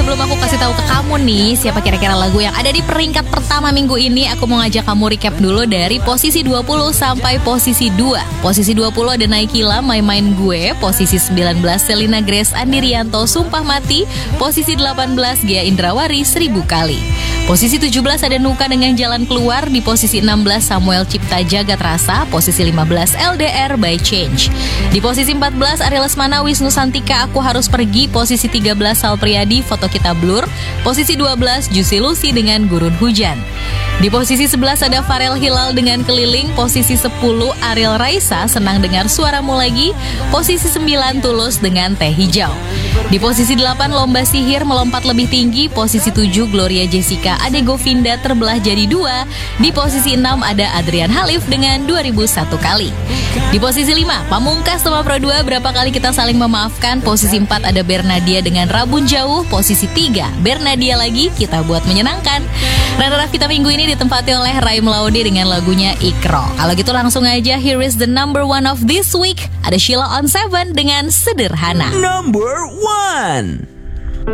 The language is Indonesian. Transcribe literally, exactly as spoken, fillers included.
sebelum aku kasih tahu ke kamu nih siapa kira-kira lagu yang ada di peringkat pertama minggu ini, aku mau ngajak kamu recap dulu dari posisi dua puluh sampai posisi dua. Posisi dua puluh ada Naikila, My Mind Gue. Posisi sembilan belas Selena Grace, Andi Rianto, Sumpah Mati. Posisi delapan belas Gia Indrawari, Seribu Kali. Posisi tujuh belas ada Nuka dengan Jalan Keluar. Di posisi enam belas Samuel Cipta Jagat Rasa. Posisi lima belas L D R by Change. Di posisi empat belas Ari Lesmana, Wisnu Santika, Aku Harus Pergi. Posisi tiga belas Sal Priadi, Foto Kita Blur. Posisi dua belas Juicy Lucy dengan Gurun Hujan. Di posisi sebelas ada Farel Hilal dengan Keliling. Posisi sepuluh Ariel Raisa, Senang Dengar Suaramu Lagi. Posisi sembilan Tulus dengan Teh Hijau. Di posisi delapan Lomba Sihir Melompat Lebih Tinggi. Posisi tujuh Gloria Jessica Ade Govinda, Terbelah Jadi Dua. Di posisi enam ada Adrian Halif dengan dua ribu satu Kali. Di posisi lima Pamungkas sama Pro dua, Berapa Kali Kita Saling Memaafkan. Posisi empat ada Bernadia dengan Rabun Jauh. Posisi tiga Bernadia Lagi, Kita Buat Menyenangkan. Runner-up kita minggu ini ditempati oleh Raim Laude dengan lagunya Ikro. Kalau gitu langsung aja, here is the number one of this week. Ada Sheila on Seven dengan Sederhana. Number one.